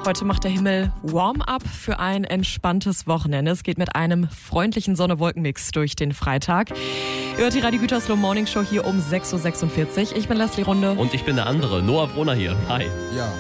Heute macht der Himmel Warm-up für ein entspanntes Wochenende. Es geht mit einem freundlichen Sonne-Wolken-Mix durch den Freitag. Ihr hört die Radio Gütersloh Morning Show hier um 6.46 Uhr. Ich bin Leslie Runde. Und ich bin der andere, Noah Brunner hier. Hi. Ja.